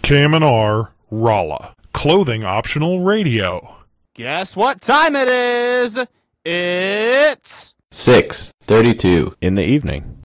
KMNR, Rolla. Clothing optional radio. Guess what time it is? It's 6:32 in the evening.